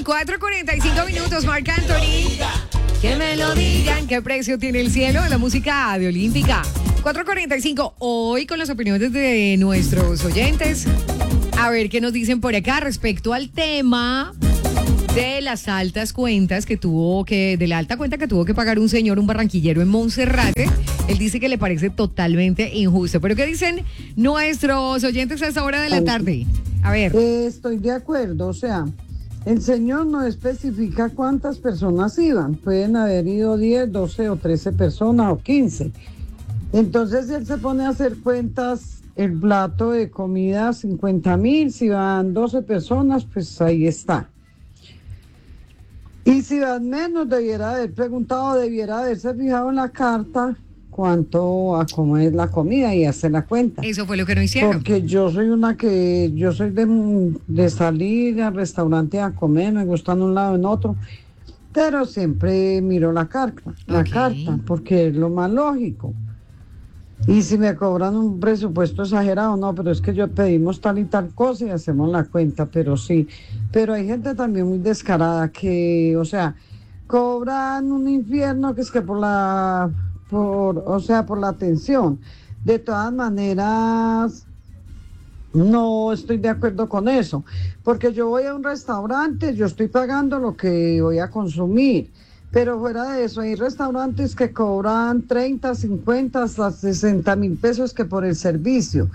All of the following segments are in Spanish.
4:45, Marc Anthony. Que me lo digan, ¿qué precio tiene el cielo de la música de Olímpica? 4:45, hoy con las opiniones de nuestros oyentes. A ver qué nos dicen por acá respecto al tema de las altas cuentas de la alta cuenta que tuvo que pagar un señor, un barranquillero en Monserrate. Él dice que le parece totalmente injusto. ¿Pero qué dicen nuestros oyentes a esta hora de la tarde? A ver. Estoy de acuerdo, o sea, el señor no especifica cuántas personas iban. Pueden haber ido 10, 12 o 13 personas o 15. Entonces, si él se pone a hacer cuentas, el plato de comida 50,000, si van 12 personas, pues ahí está. Y si van menos, debiera haber preguntado, debiera haberse fijado en la carta cuánto a comer la comida y hacer la cuenta. Eso fue lo que no hicieron. Porque yo soy de salir al restaurante a comer, me gusta en un lado en otro, pero siempre miro la carta, porque es lo más lógico. Y si me cobran un presupuesto exagerado, no, pero es que yo pedimos tal y tal cosa y hacemos la cuenta, pero sí. Pero hay gente también muy descarada que, o sea, cobran un infierno que es que por la atención. De todas maneras, no estoy de acuerdo con eso, porque yo voy a un restaurante, yo estoy pagando lo que voy a consumir. Pero fuera de eso, hay restaurantes que cobran 30, 50, hasta 60,000 pesos que por el servicio.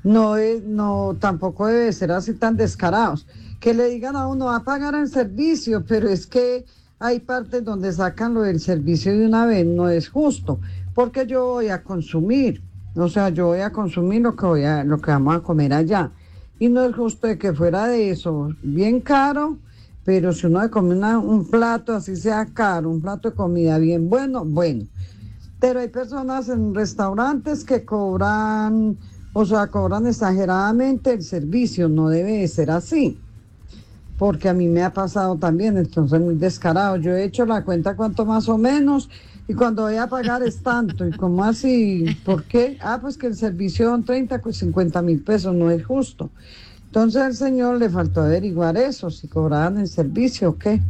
Tampoco debe ser así tan descarados. Que le digan a uno, va a pagar el servicio, pero es que hay partes donde sacan lo del servicio de una vez, no es justo, porque yo voy a consumir, o sea, yo voy a consumir lo que vamos a comer allá. Y no es justo de que fuera de eso, bien caro. Pero si uno come un plato, así sea caro, un plato de comida bien bueno. Pero hay personas en restaurantes que cobran exageradamente el servicio, no debe de ser así. Porque a mí me ha pasado también, entonces muy descarado. Yo he hecho la cuenta cuánto más o menos, y cuando voy a pagar es tanto. ¿Y cómo así? ¿Por qué? Pues que el servicio son 30, 50,000 pesos, no es justo. Entonces al señor le faltó averiguar eso, si cobraban el servicio o qué.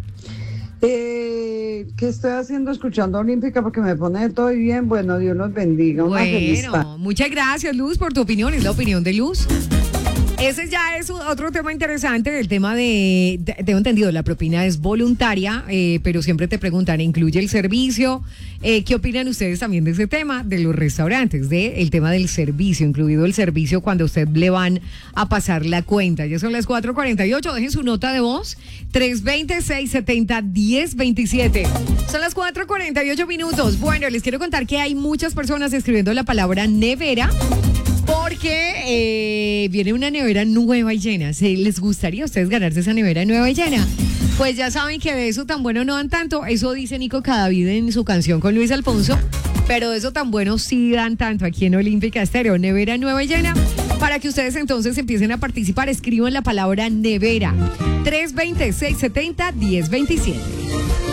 ¿Qué estoy haciendo? Escuchando Olímpica porque me pone todo bien. Bueno, Dios los bendiga. Bueno, muchas gracias, Luz, por tu opinión. Es la opinión de Luz. Ese ya es otro tema interesante, el tema tengo entendido, la propina es voluntaria, pero siempre te preguntan, ¿incluye el servicio? ¿Qué opinan ustedes también de ese tema, de los restaurantes, del tema del servicio, incluido el servicio cuando a usted le van a pasar la cuenta? Ya son las 4:48, dejen su nota de voz, 320-670-1027. Son las 4:48. Bueno, les quiero contar que hay muchas personas escribiendo la palabra nevera, porque viene una nevera nueva y llena. ¿Les gustaría a ustedes ganarse esa nevera nueva y llena? Pues ya saben que de eso tan bueno no dan tanto. Eso dice Nico Cadavid en su canción con Luis Alfonso. Pero de eso tan bueno sí dan tanto aquí en Olímpica Estéreo. Nevera nueva y llena. Para que ustedes entonces empiecen a participar, escriban la palabra nevera. 320-670-1027.